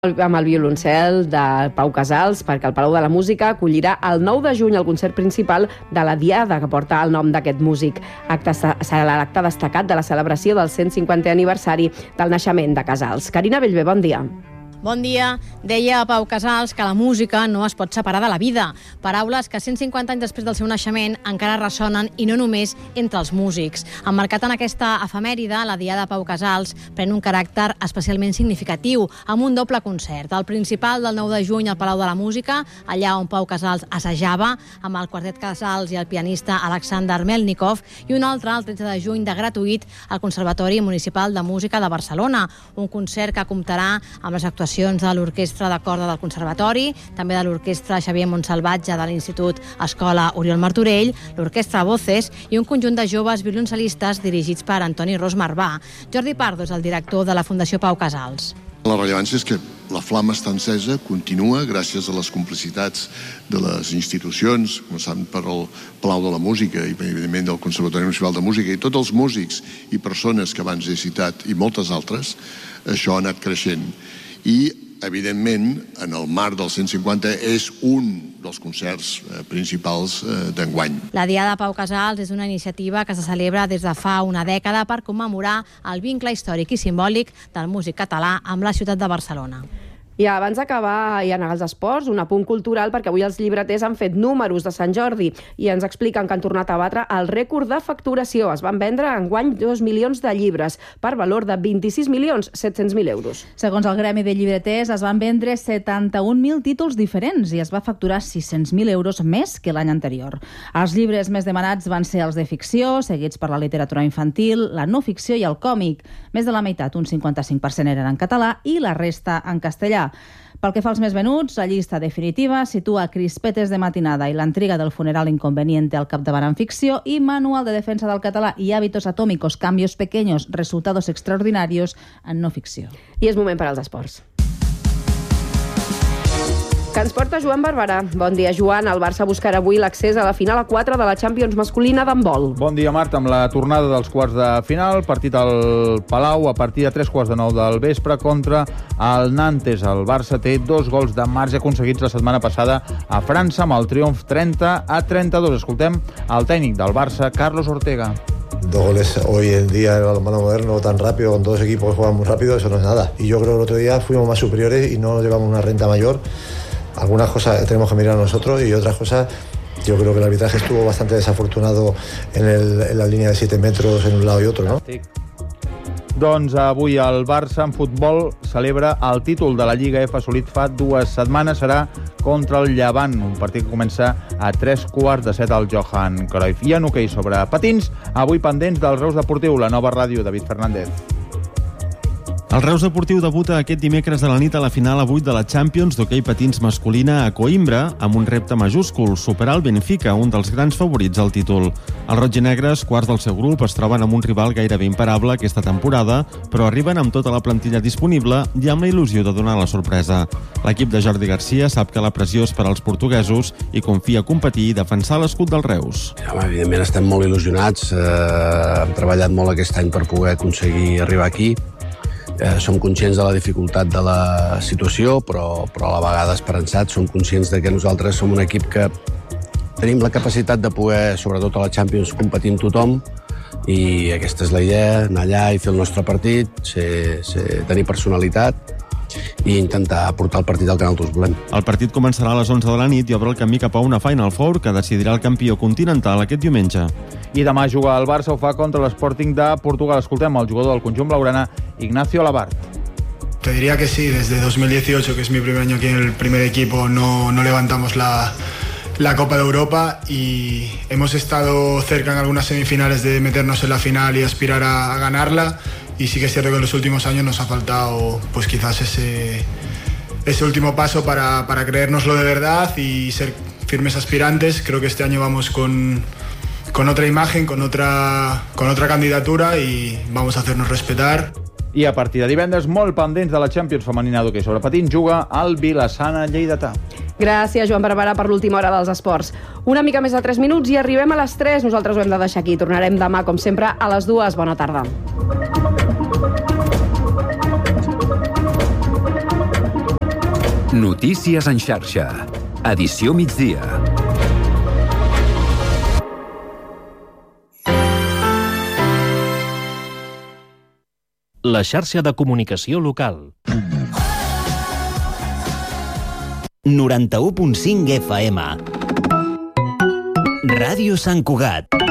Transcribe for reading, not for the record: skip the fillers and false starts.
Amb el violoncel de Pau Casals, perquè el Palau de la Música acollirà el 9 de juny el concert principal de la Diada, que porta el nom d'aquest músic. Serà l'acte destacat de la celebració del 150è aniversari del naixement de Casals. Carina Bellver, bon dia. Bon dia. Deia Pau Casals que la música no es pot separar de la vida. Paraules que 150 anys després del seu naixement encara ressonen, i no només entre els músics. Emmarcat en aquesta efemèride, la Diada de Pau Casals pren un caràcter especialment significatiu, amb un doble concert. El principal del 9 de juny al Palau de la Música, allà on Pau Casals assajava, amb el quartet Casals i el pianista Alexander Melnikov, i un altre, el 13 de juny, de gratuït, al Conservatori Municipal de Música de Barcelona. Un concert que comptarà amb les actuacions de l'Orquestra de Corda del Conservatori, també de l'Orquestra Xavier Montsalvatge de l'Institut Escola Oriol Martorell, l'Orquestra Voces i un conjunt de joves violoncelistes dirigits per Antoni Ros Marvà. Jordi Pardo és el director de la Fundació Pau Casals. La rellevància és que la flama està encesa, continua gràcies a les complicitats de les institucions, començant per el Palau de la Música i, evidentment, del Conservatori Municipal de Música, i tots els músics i persones que abans he citat i moltes altres. Això ha anat creixent. I, evidentment, en el marc del 150 és un dels concerts principals d'enguany. La Diada de Pau Casals és una iniciativa que se celebra des de fa una dècada per commemorar el vincle històric i simbòlic del músic català amb la ciutat de Barcelona. I abans d'acabar i anar als esports, un apunt cultural, perquè avui els llibreters han fet números de Sant Jordi i ens expliquen que han tornat a batre el rècord de facturació. Es van vendre enguany 2 milions de llibres per valor de 26.700.000 euros. Segons el Gremi de Llibreters, es van vendre 71.000 títols diferents i es va facturar 600.000 euros més que l'any anterior. Els llibres més demanats van ser els de ficció, seguits per la literatura infantil, la no ficció i el còmic. Més de la meitat, un 55%, eren en català i la resta en castellà. Pel que fa als més venuts, la llista definitiva situa Crispetes de matinada i la intriga del funeral inconveniente al capdavant en ficció i Manual de defensa del català i Hábitos atómicos, cambios pequeños, resultados extraordinarios en no ficció. I és moment per als esports. Que ens porta Joan Barberà. Bon dia, Joan. El Barça buscarà avui l'accés a la final a 4 de la Champions masculina d'handbol. Bon dia, Marta. Amb la tornada dels quarts de final, partit al Palau a partir de 3:15 del vespre contra el Nantes. El Barça té 2 gols de marge aconseguits la setmana passada a França amb el triomf 30-32. Escoltem el tècnic del Barça, Carlos Ortega. 2 goles hoy en día en el balonmano moderno tan rápido, con 2 equipos que juegan muy rápido, eso no es nada. Y yo creo que el otro día fuimos más superiores y no nos llevamos una renta mayor. Algunas cosas tenemos que mirar nosotros y otras cosas yo creo que el arbitraje estuvo bastante desafortunado en la línea de 7 metros en un lado y otro, ¿no? Doncs avui el Barça en futbol celebra el títol de la Lliga F assolit fa 2 setmanes. Serà contra el Llevant, un partit que comença a 6:15 al Johan Cruyff. I en hoquei sobre patins, avui pendents del Reus Deportiu, la nova ràdio, David Fernández. El Reus Deportiu debuta aquest dimecres de la nit a la final a 8 de la Champions d'hoquei patins masculina a Coimbra, amb un repte majúscul, superar el Benfica, un dels grans favorits al títol. Els roig i negres, quarts del seu grup, es troben amb un rival gairebé imparable aquesta temporada, però arriben amb tota la plantilla disponible i amb la il·lusió de donar la sorpresa. L'equip de Jordi Garcia sap que la pressió és per als portuguesos i confia a competir i defensar l'escut del Reus. Evidentment estem molt il·lusionats, hem treballat molt aquest any per poder aconseguir arribar aquí. Som conscients de la dificultat de la situació, però a la vegada esperançats. Som conscients de que nosaltres som un equip que tenim la capacitat de poder, sobretot a la Champions, competir amb tothom, i aquesta és la idea, anar allà i fer el nostre partit, tenir personalitat i intentar portar el partit al que nosaltres volem. El partit començarà a les 11 de la nit i obre el camí cap a una Final Four que decidirà el campió continental aquest diumenge. I demà juga el Barça, ho fa contra l'Sporting de Portugal. Escoltem el jugador del conjunt blaugrana, Ignacio Labart. Te diría que sí, desde 2018, que es mi primer año aquí en el primer equipo, no levantamos la Copa de Europa y hemos estado cerca en algunas semifinales de meternos en la final y aspirar a ganarla, y sí que es cierto que en los últimos años nos ha faltado pues quizás ese último paso para creérnoslo de verdad y ser firmes aspirantes. Creo que este año vamos con otra imagen, con otra candidatura y vamos a hacernos respetar. I a partir de divendres, molt pendents de la Champions femenina d'hoquei sobre patins, juga el Vilassana lleidatà. Gràcies, Joan Barberà, per l'última hora dels esports. Una mica més de 3 minuts i arribem a les 3. Nosaltres ho hem de deixar aquí. Tornarem demà, com sempre, a les 2. Bona tarda. Notícies en xarxa. Edició migdia. La xarxa de comunicació local. 91.5 FM. Ràdio Sant Cugat.